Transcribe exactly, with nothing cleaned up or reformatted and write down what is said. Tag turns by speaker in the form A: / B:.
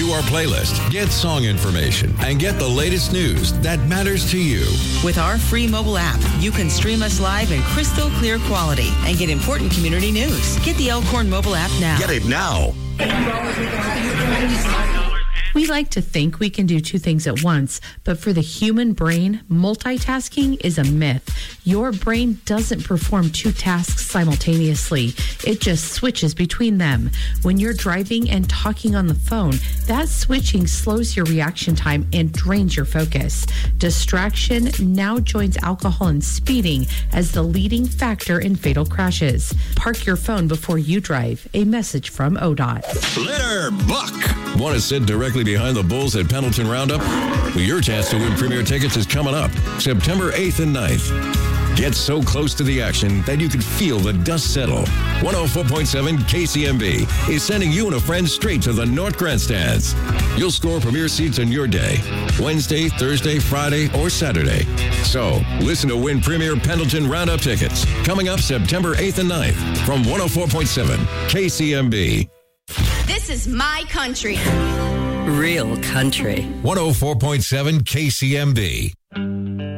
A: to our playlist, get song information, and get the latest news that matters to you.
B: With our free mobile app, you can stream us live in crystal clear quality and get important community news. Get the Elkhorn mobile app now.
A: Get it now.
C: We like to think we can do two things at once, but for the human brain, multitasking is a myth. Your brain doesn't perform two tasks simultaneously. It just switches between them. When you're driving and talking on the phone, that switching slows your reaction time and drains your focus. Distraction now joins alcohol and speeding as the leading factor in fatal crashes. Park your phone before you drive. A message from O D O T.
A: Litter Buck. Want to sit directly behind the Bulls at Pendleton Roundup? Well, your chance to win premier tickets is coming up September eighth and ninth. Get so close to the action that you can feel the dust settle. one oh four point seven K C M B is sending you and a friend straight to the North Grandstands. You'll score premier seats on your day, Wednesday, Thursday, Friday, or Saturday. So, listen to win premier Pendleton Roundup tickets coming up September eighth and ninth from one oh four point seven K C M B.
D: This is my country.
B: Real country.
A: one oh four point seven K C M B.